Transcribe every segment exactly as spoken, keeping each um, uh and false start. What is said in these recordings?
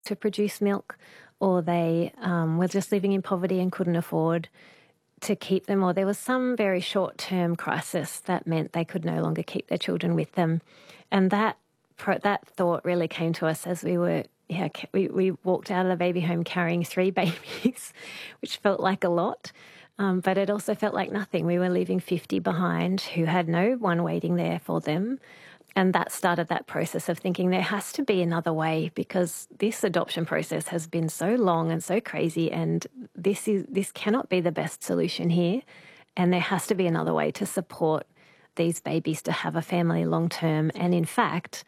to produce milk, or they um, were just living in poverty and couldn't afford to keep them, or there was some very short-term crisis that meant they could no longer keep their children with them. And that that thought really came to us as we were, yeah, we, we walked out of the baby home carrying three babies, which felt like a lot, um, but it also felt like nothing. We were leaving fifty behind who had no one waiting there for them. And that started that process of thinking there has to be another way, because this adoption process has been so long and so crazy, and this is this cannot be the best solution here. And there has to be another way to support these babies to have a family long term. And in fact,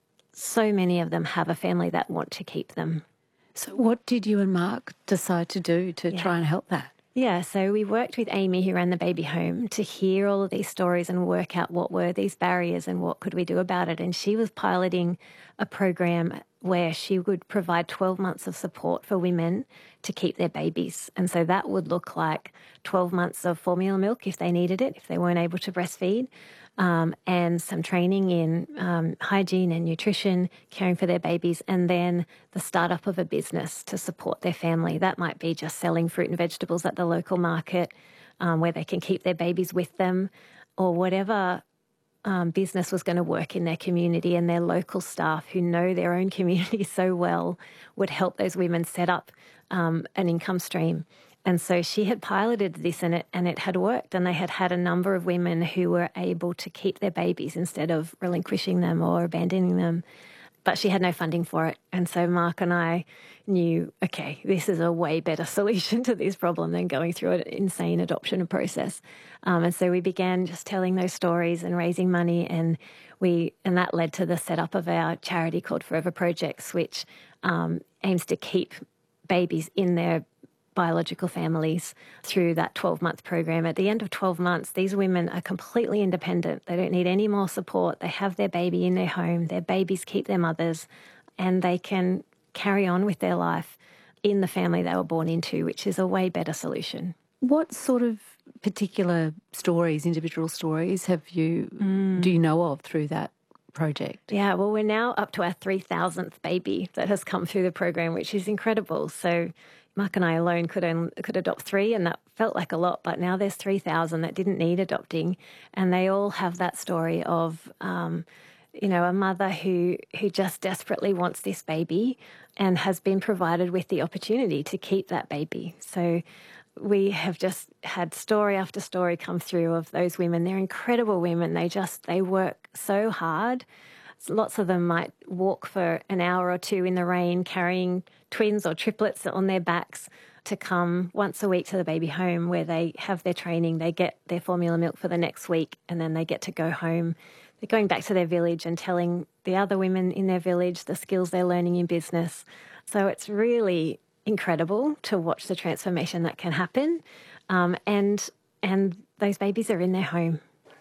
so many of them have a family that want to keep them. So what did you and Mark decide to do to Yeah. try and help that? Yeah, so we worked with Amy, who ran the baby home, to hear all of these stories and work out what were these barriers and what could we do about it. And she was piloting a program where she would provide twelve months of support for women to keep their babies. And so that would look like twelve months of formula milk if they needed it, if they weren't able to breastfeed, um, and some training in um, hygiene and nutrition, caring for their babies, and then the startup of a business to support their family. That might be just selling fruit and vegetables at the local market, um, where they can keep their babies with them, or whatever um, business was going to work in their community, and their local staff who know their own community so well would help those women set up um, an income stream. And so she had piloted this, and it and it had worked, and they had had a number of women who were able to keep their babies instead of relinquishing them or abandoning them. But she had no funding for it. And so Mark and I knew, okay, this is a way better solution to this problem than going through an insane adoption process. Um, and so we began just telling those stories and raising money, and we and that led to the setup of our charity called Forever Projects, which um, aims to keep babies in their biological families through that twelve-month program. At the end of twelve months, these women are completely independent. They don't need any more support. They have their baby in their home. Their babies keep their mothers, and they can carry on with their life in the family they were born into, which is a way better solution. What sort of particular stories, individual stories, have you mm. do you know of through that project? Yeah, well, we're now up to our three thousandth baby that has come through the program, which is incredible. So Mark and I alone could only, could adopt three, and that felt like a lot, but now there's three thousand that didn't need adopting, and they all have that story of, um, you know, a mother who, who just desperately wants this baby and has been provided with the opportunity to keep that baby. So we have just had story after story come through of those women. They're incredible women. They just, they work so hard. Lots of them might walk for an hour or two in the rain carrying twins or triplets on their backs to come once a week to the baby home, where they have their training, they get their formula milk for the next week, and then they get to go home. They're going back to their village and telling the other women in their village the skills they're learning in business. So it's really incredible to watch the transformation that can happen. Um, and and those babies are in their home.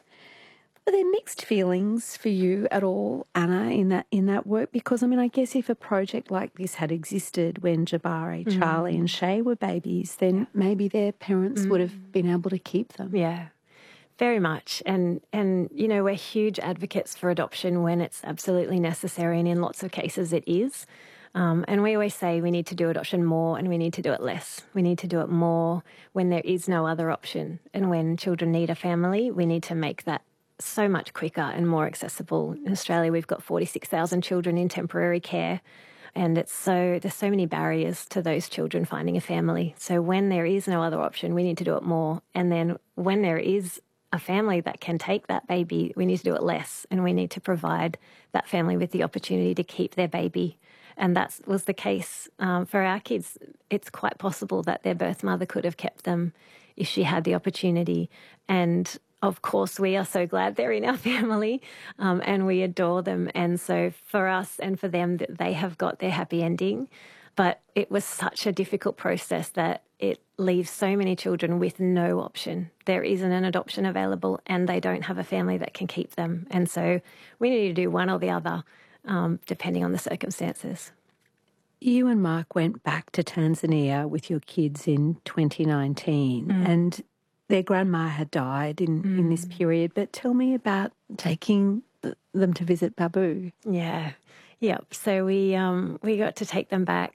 Are there mixed feelings for you at all, Anna, in that in that work? Because, I mean, I guess if a project like this had existed when Jabari, mm. Charlie and Shay were babies, then maybe their parents mm. would have been able to keep them. Yeah, very much. And, and, you know, we're huge advocates for adoption when it's absolutely necessary, and in lots of cases it is. Um, and we always say we need to do adoption more and we need to do it less. We need to do it more when there is no other option. And when children need a family, we need to make that so much quicker and more accessible. In Australia, we've got forty-six thousand children in temporary care, and it's so there's so many barriers to those children finding a family. So when there is no other option, we need to do it more. And then when there is a family that can take that baby, we need to do it less, and we need to provide that family with the opportunity to keep their baby. And that was the case um, for our kids. It's quite possible that their birth mother could have kept them if she had the opportunity. And of course, we are so glad they're in our family, um, and we adore them. And so for us and for them, they have got their happy ending. But it was such a difficult process that it leaves so many children with no option. There isn't an adoption available, and they don't have a family that can keep them. And so we need to do one or the other, um, depending on the circumstances. You and Mark went back to Tanzania with your kids in twenty nineteen, mm. and their grandma had died in, mm. in this period. But tell me about taking them to visit Babu. Yeah, Yep. So we um, we got to take them back